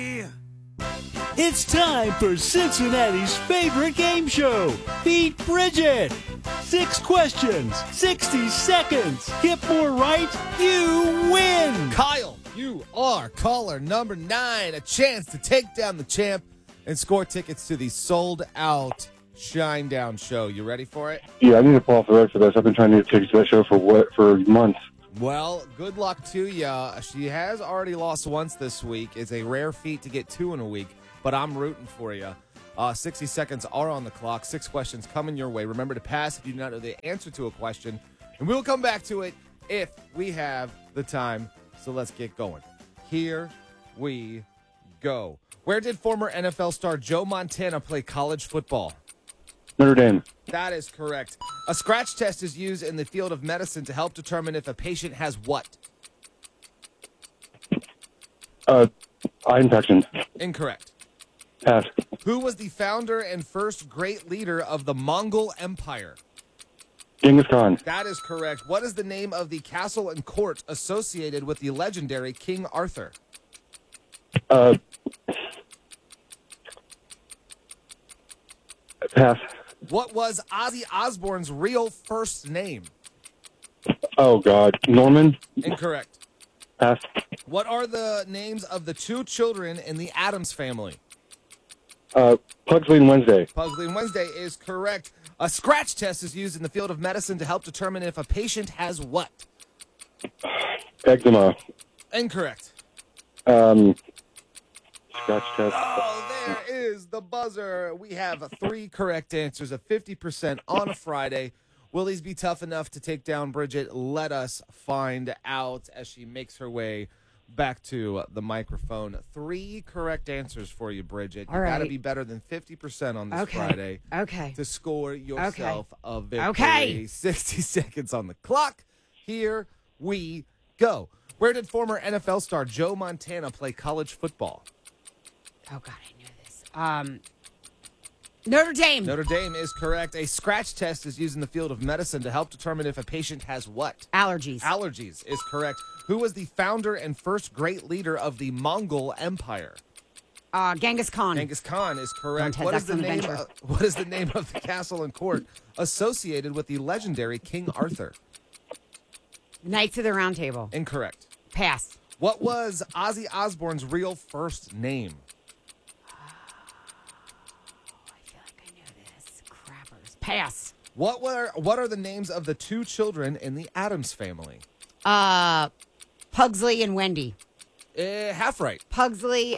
It's time for Cincinnati's favorite game show, Beat Bridget. 6 questions, 60 seconds. Get more right, you win. Kyle, you are caller number 9. A chance to take down the champ and score tickets to the sold-out Shinedown show. You ready for it? Yeah, I need to fall off the road for this. I've been trying to get tickets to that show for months. Well, good luck to ya. She has already lost once this week. It's a rare feat to get 2 in a week, but I'm rooting for you. 60 seconds are on the clock. 6 questions coming your way. Remember to pass if you do not know the answer to a question, and we'll come back to it if we have the time. So let's get going. Here we go. Where did former NFL star Joe Montana play college football? Notre Dame. That is correct. A scratch test is used in the field of medicine to help determine if a patient has what? Eye infection. Incorrect. Pass. Who was the founder and first great leader of the Mongol Empire? Genghis Khan. That is correct. What is the name of the castle and court associated with the legendary King Arthur? Pass. What was Ozzy Osbourne's real first name? Oh, God. Norman. Incorrect. Pass. What are the names of the 2 children in the Addams family? Pugsley and Wednesday. Pugsley and Wednesday is correct. A scratch test is used in the field of medicine to help determine if a patient has what? Eczema. Incorrect. Scratch test. Oh, there is the buzzer. We have 3 correct answers, a 50% on a Friday. Will these be tough enough to take down Bridget? Let us find out as she makes her way back to the microphone. 3 correct answers for you, Bridget. You got to be better than 50% on this Friday to score yourself a victory. 60 seconds on the clock. Here we go. Where did former NFL star Joe Montana play college football? Oh, God, I knew this. Notre Dame. Notre Dame is correct. A scratch test is used in the field of medicine to help determine if a patient has what? Allergies. Allergies is correct. Who was the founder and first great leader of the Mongol Empire? Genghis Khan. Genghis Khan is correct. Don't What take is that the from name? adventure. What is the name of the castle and court associated with the legendary King Arthur? Knights of the Round Table. Incorrect. Pass. What was Ozzy Osbourne's real first name? I feel like I know this. Crappers. Pass. What are the names of the 2 children in the Addams family? Pugsley and Wendy. Half right. Pugsley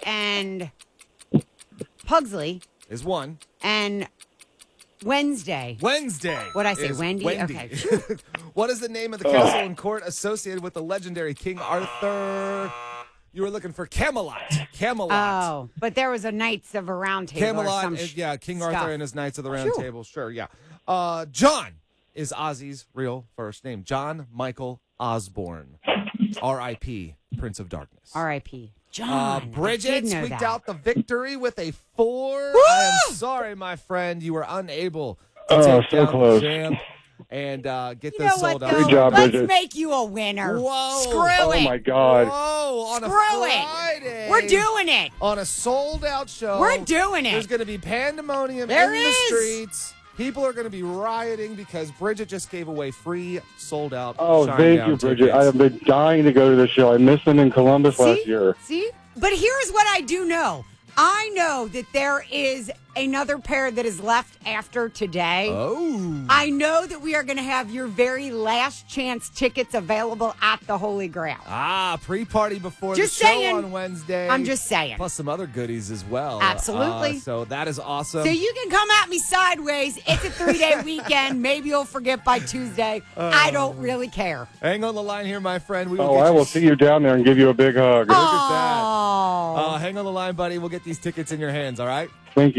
Is 1. and Wednesday. Wednesday. What'd I say, is Wendy? Wendy. Okay. What is the name of the castle and court associated with the legendary King Arthur? You were looking for Camelot. Camelot. Oh, but there was a Knights of a Round Table. Camelot. Or some King stuff. Arthur and his Knights of the Round Table. Sure, yeah. John is Ozzy's real first name. John Michael Osborne. R.I.P. Prince of Darkness. R.I.P. John. Bridget squeaked that. out the victory with a 4. I am sorry, my friend. You were unable to take so down close. the champ and get You this know what, sold out. though? Good job, Let's Bridget. make you a winner. Whoa. Screw Oh, it. my God. Whoa, on a Screw Friday. it. We're doing it. On a sold-out show. We're doing There's it. going to be pandemonium There in the is. streets. People are going to be rioting because Bridget just gave away free, sold-out Oh, Shinedown thank you, Bridget. tickets. I have been dying to go to the show. I missed them in Columbus last year. See? But here's what I do know. I know that there is another pair that is left after today. Oh. I know that we are going to have your very last chance tickets available at the Holy Grail. Pre-party before Just the show saying. on Wednesday. I'm just saying. Plus some other goodies as well. Absolutely. So that is awesome. So you can come at me sideways. It's a 3-day weekend. Maybe you'll forget by Tuesday. I don't really care. Hang on the line here, my friend. We will Oh, get I you will see you down there and give you a big hug. Look at that. Oh. Hang on the line, buddy. We'll get these tickets in your hands, all right? Thank you.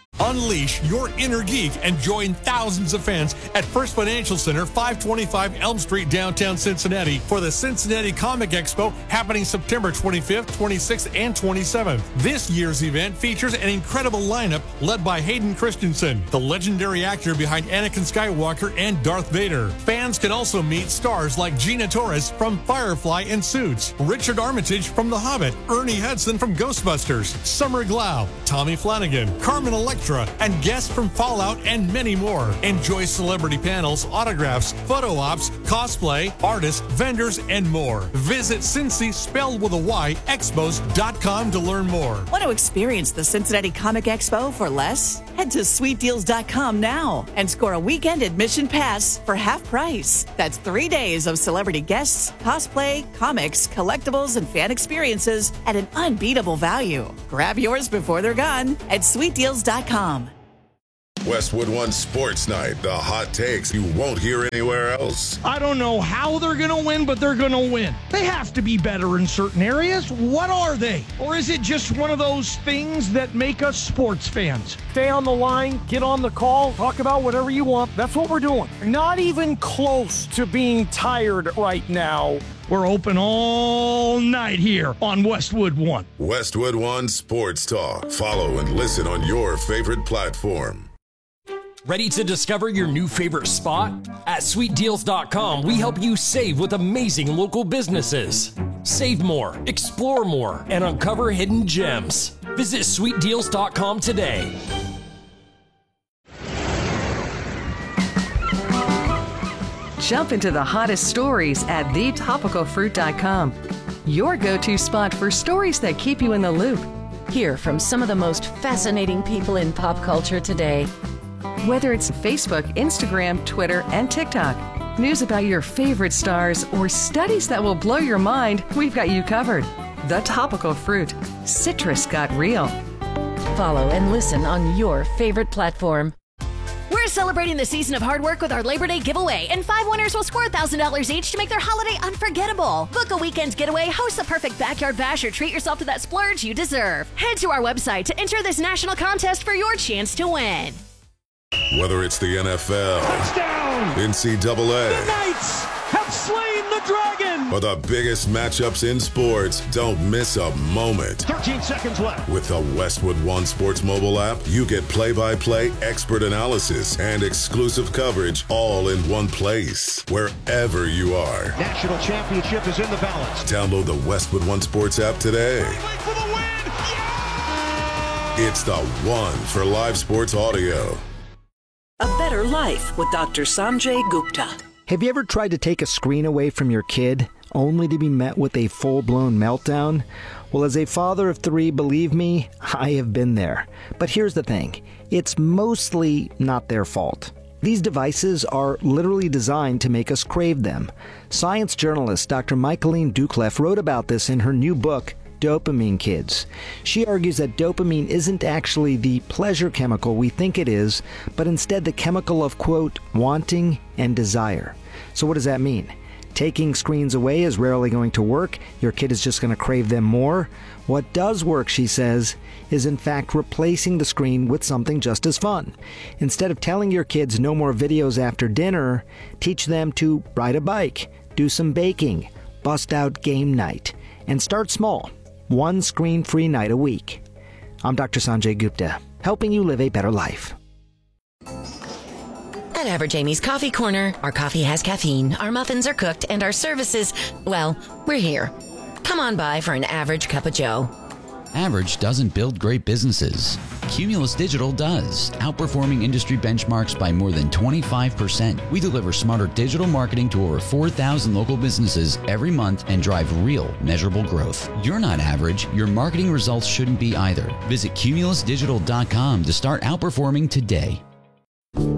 Unleash your inner geek and join thousands of fans at First Financial Center, 525 Elm Street, downtown Cincinnati, for the Cincinnati Comic Expo happening September 25th, 26th, and 27th. This year's event features an incredible lineup led by Hayden Christensen, the legendary actor behind Anakin Skywalker and Darth Vader. Fans can also meet stars like Gina Torres from Firefly and Suits, Richard Armitage from The Hobbit, Ernie Hudson from Ghostbusters, Summer Glau, Tommy Flanagan, Carmen Electra, and guests from Fallout, and many more. Enjoy celebrity panels, autographs, photo ops, cosplay, artists, vendors, and more. Visit Cincy, spelled with a Y, expos.com to learn more. Want to experience the Cincinnati Comic Expo for less? Head to sweetdeals.com now and score a weekend admission pass for half price. That's 3 days of celebrity guests, cosplay, comics, collectibles, and fan experiences at an unbeatable value. Grab yours before they're gone at sweetdeals.com. Westwood One Sports Night, the hot takes you won't hear anywhere else. I don't know how they're going to win, but they're going to win. They have to be better in certain areas. What are they? Or is it just one of those things that make us sports fans? Stay on the line, get on the call, talk about whatever you want. That's what we're doing. Not even close to being tired right now. We're open all night here on Westwood One. Westwood One Sports Talk. Follow and listen on your favorite platform. Ready to discover your new favorite spot? At sweetdeals.com, we help you save with amazing local businesses. Save more, explore more, and uncover hidden gems. Visit sweetdeals.com today. Jump into the hottest stories at thetopicalfruit.com. Your go-to spot for stories that keep you in the loop. Hear from some of the most fascinating people in pop culture today. Whether it's Facebook, Instagram, Twitter, and TikTok, news about your favorite stars, or studies that will blow your mind, we've got you covered. The Topical Fruit. Citrus got real. Follow and listen on your favorite platform. We're celebrating the season of hard work with our Labor Day giveaway, and 5 winners will score $1,000 each to make their holiday unforgettable. Book a weekend getaway, host the perfect backyard bash, or treat yourself to that splurge you deserve. Head to our website to enter this national contest for your chance to win. Whether it's the NFL, Touchdown! NCAA, The Knights have slain the dragon! or the biggest matchups in sports, don't miss a moment. 13 seconds left. With the Westwood One Sports mobile app, you get play-by-play, expert analysis, and exclusive coverage all in one place, wherever you are. National championship is in the balance. Download the Westwood One Sports app today. For the win! Yeah! It's the one for live sports audio. A Better Life with Dr. Sanjay Gupta. Have you ever tried to take a screen away from your kid, only to be met with a full-blown meltdown? Well, as a father of 3, believe me, I have been there. But here's the thing, it's mostly not their fault. These devices are literally designed to make us crave them. Science journalist Dr. Michaeline Doucleff wrote about this in her new book, Dopamine Kids. She argues that dopamine isn't actually the pleasure chemical we think it is, but instead the chemical of, quote, wanting and desire. So what does that mean? Taking screens away is rarely going to work. Your kid is just going to crave them more. What does work, she says, is in fact replacing the screen with something just as fun. Instead of telling your kids no more videos after dinner, teach them to ride a bike, do some baking, bust out game night, and start small. 1 screen-free night a week. I'm Dr. Sanjay Gupta, helping you live a better life. At Average Amy's Coffee Corner, our coffee has caffeine, our muffins are cooked, and our services, well, we're here. Come on by for an average cup of joe. Average doesn't build great businesses. Cumulus Digital does, outperforming industry benchmarks by more than 25%. We deliver smarter digital marketing to over 4,000 local businesses every month and drive real, measurable growth. You're not average. Your marketing results shouldn't be either. Visit cumulusdigital.com to start outperforming today.